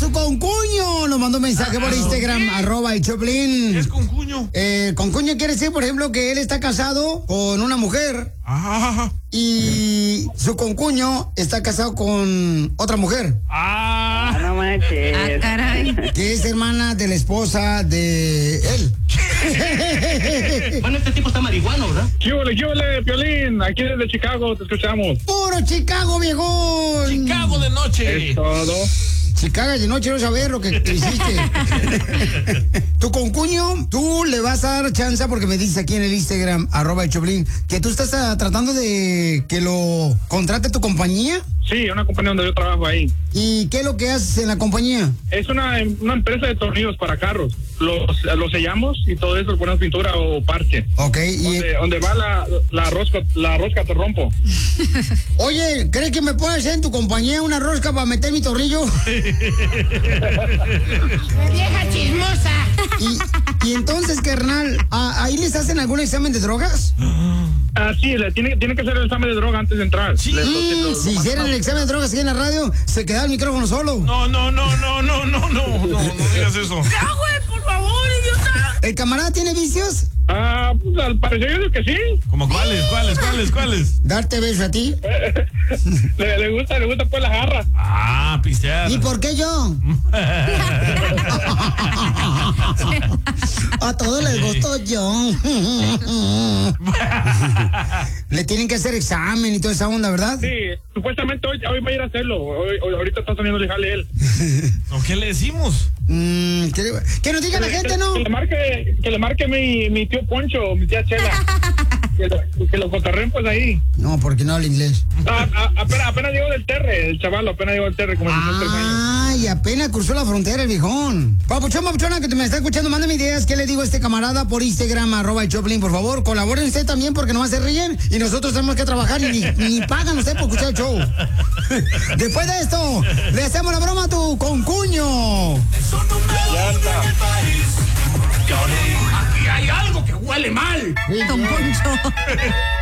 su concuño nos mandó un mensaje por Instagram, @el_choplin. ¿Qué es concuño? Concuño quiere decir, por ejemplo, que él está casado con una mujer. Y su concuño está casado con otra mujer. No manches. Caray. Que es hermana de la esposa de él. Bueno, este tipo está marihuano, ¿verdad? ¿Qué ole, Piolín? Aquí desde Chicago te escuchamos. ¡Puro Chicago, viejón! Chicago de noche. Es todo. Si cagas de noche, no saber lo que hiciste. Tu concuño, tú le vas a dar chance porque me dices aquí en el Instagram, @el_choplin, que tú estás tratando de que lo contrate tu compañía. Sí, una compañía donde yo trabajo ahí. ¿Y qué es lo que haces en la compañía? Es una empresa de tornillos para carros. Los sellamos y todo eso, le ponemos pintura o parche. Ok. Donde va la rosca te rompo. Oye, ¿crees que me puedes hacer en tu compañía una rosca para meter mi tornillo? ¡Vieja chismosa! Y entonces, carnal, ¿ahí les hacen algún examen de drogas? Sí, tiene que hacer el examen de droga antes de entrar. Si hicieran el examen de drogas aquí en la radio, se quedaba el micrófono solo. No digas eso. ¡Ya, güey, por favor, idiota! ¿El camarada tiene vicios? Pues al parecer yo digo que sí. ¿Cómo cuáles? ¿Darte beso a ti? le gusta pues la jarra. Pistear. ¿Y por qué yo? A todos les gustó yo. Le tienen que hacer examen y toda esa onda, ¿verdad? Sí, supuestamente hoy va a ir a hacerlo. Ahorita está saliendo de jale él. ¿Qué le decimos? Que nos diga la gente, ¿no? Que le marque mi tío Poncho, mi tía Chela. que lo cotarren pues ahí. No, porque no habla inglés. Apenas llegó del Terre, el chaval, apenas llegó del Terre, como 3 años. Ay, apenas cruzó la frontera el viejón. Papuchona, que te me está escuchando, mándame ideas. ¿Qué le digo a este camarada por Instagram, @el_choplin, por favor? Colaboren usted también porque nomás se ríen y nosotros tenemos que trabajar y ni pagan usted por escuchar el show. Después de esto, le hacemos la broma a tu concuño. Ya está. Aquí hay algo que huele mal. Don Poncho.